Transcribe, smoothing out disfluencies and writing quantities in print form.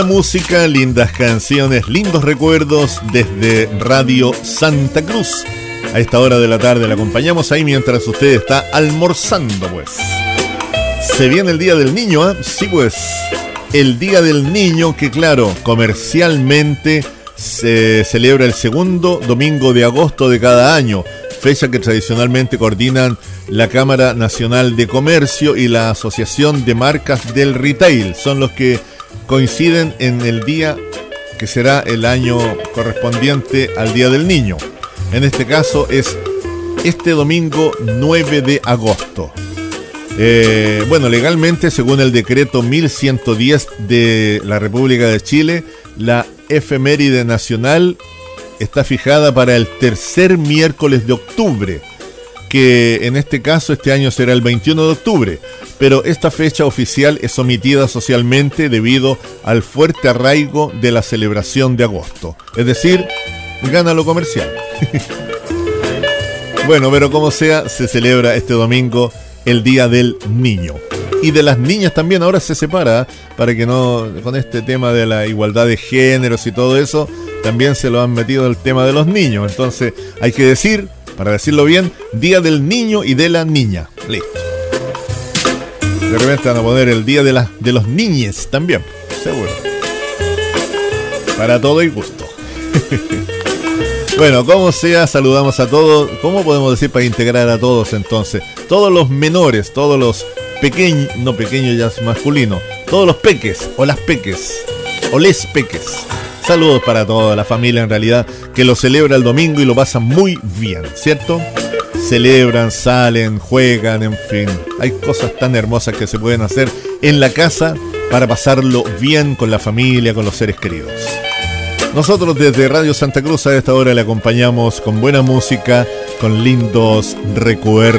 Música, lindas canciones, lindos recuerdos desde Radio Santa Cruz. A esta hora de la tarde la acompañamos ahí mientras usted está almorzando, pues. Se viene el Día del Niño, ¿eh? Sí, pues. El Día del Niño que, claro, comercialmente se celebra el segundo domingo de agosto de cada año, fecha que tradicionalmente coordinan la Cámara Nacional de Comercio y la Asociación de Marcas del Retail. Son los que coinciden en el día que será el año correspondiente al Día del Niño. En este caso es este domingo 9 de agosto. Bueno, legalmente, según el decreto 1110 de la República de Chile, la efeméride nacional está fijada para el tercer miércoles de octubre, que en este caso este año será el 21 de octubre, pero esta fecha oficial es omitida socialmente debido al fuerte arraigo de la celebración de agosto. Es decir, gana lo comercial. Bueno, pero como sea, se celebra este domingo el Día del Niño. Y de las niñas también ahora se separa, para que no, con este tema de la igualdad de géneros y todo eso, también se lo han metido el tema de los niños. Entonces hay que decir, para decirlo bien, Día del Niño y de la Niña. Listo. De repente van a poner el Día de los niñes también, seguro. Para todo y gusto. Bueno, como sea, saludamos a todos. ¿Cómo podemos decir para integrar a todos entonces? Todos los menores, todos los pequeños, no pequeños ya es masculino, todos los peques o las peques o les peques. Saludos para toda la familia en realidad que lo celebra el domingo y lo pasa muy bien, ¿cierto? Celebran, salen, juegan, en fin. Hay cosas tan hermosas que se pueden hacer en la casa para pasarlo bien con la familia, con los seres queridos. Nosotros desde Radio Santa Cruz a esta hora le acompañamos con buena música, con lindos recuerdos.